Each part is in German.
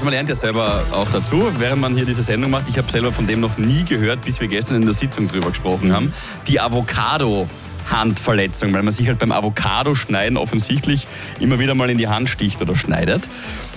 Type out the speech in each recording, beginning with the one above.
man lernt ja selber auch dazu, während man hier diese Sendung macht. Ich habe selber von dem noch nie gehört, bis wir gestern in der Sitzung drüber gesprochen haben. Die Avocado-Handverletzung, weil man sich halt beim Avocado-Schneiden offensichtlich immer wieder mal in die Hand sticht oder schneidet.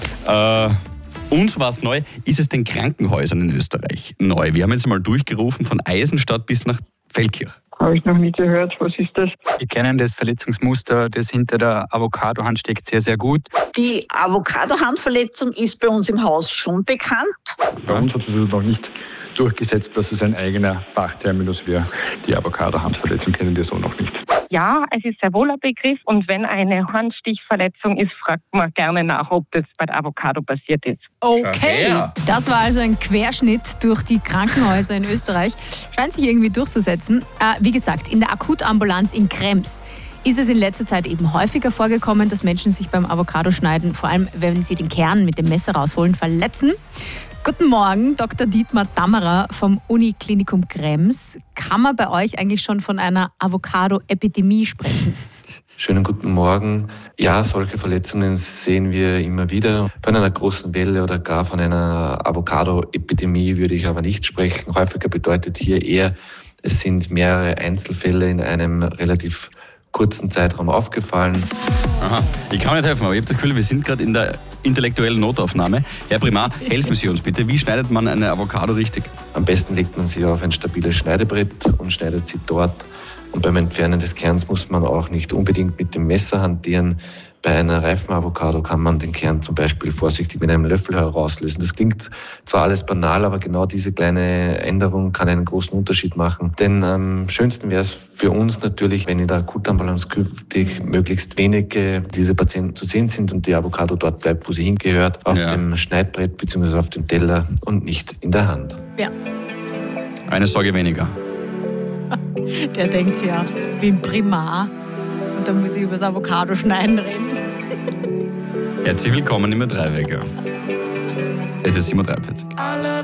Uns war es neu. Ist es den Krankenhäusern in Österreich neu? Wir haben jetzt mal durchgerufen von Eisenstadt bis nach Feldkirch. Habe ich noch nie gehört. Was ist das? Wir kennen das Verletzungsmuster, das hinter der Avocado-Hand steckt, sehr, sehr gut. Die Avocado-Handverletzung ist bei uns im Haus schon bekannt. Bei uns hat es noch nicht durchgesetzt, dass es ein eigener Fachterminus wäre. Die Avocado-Handverletzung kennen wir so noch nicht. Ja, es ist sehr wohl ein Begriff und wenn eine Handstichverletzung ist, fragt man gerne nach, ob das bei der Avocado passiert ist. Okay, das war also ein Querschnitt durch die Krankenhäuser in Österreich. Scheint sich irgendwie durchzusetzen. Wie gesagt, in der Akutambulanz in Krems ist es in letzter Zeit eben häufiger vorgekommen, dass Menschen sich beim Avocadoschneiden, vor allem wenn sie den Kern mit dem Messer rausholen, verletzen. Guten Morgen, Dr. Dietmar Dammerer vom Uniklinikum Krems. Kann man bei euch eigentlich schon von einer Avocado-Epidemie sprechen? Schönen guten Morgen. Ja, solche Verletzungen sehen wir immer wieder. Von einer großen Welle oder gar von einer Avocado-Epidemie würde ich aber nicht sprechen. Häufiger bedeutet hier eher, es sind mehrere Einzelfälle in einem relativ kurzen Zeitraum aufgefallen. Aha, ich kann nicht helfen, aber ich habe das Gefühl, wir sind gerade in der intellektuellen Notaufnahme. Herr Primar, helfen Sie uns bitte. Wie schneidet man eine Avocado richtig? Am besten legt man sie auf ein stabiles Schneidebrett und schneidet sie dort. Und beim Entfernen des Kerns muss man auch nicht unbedingt mit dem Messer hantieren. Bei einer reifen Avocado kann man den Kern zum Beispiel vorsichtig mit einem Löffel herauslösen. Das klingt zwar alles banal, aber genau diese kleine Änderung kann einen großen Unterschied machen. Denn am schönsten wäre es für uns natürlich, wenn in der Akutambulanz künftig möglichst wenige diese Patienten zu sehen sind und die Avocado dort bleibt, wo sie hingehört, auf dem Schneidbrett bzw. auf dem Teller und nicht in der Hand. Ja. Eine Sorge weniger. Der denkt sich ja, ich bin Primar und dann muss ich über das Avocado-Schneiden reden. Herzlich willkommen im Ö3-Wecker. Es ist 7.43 Uhr.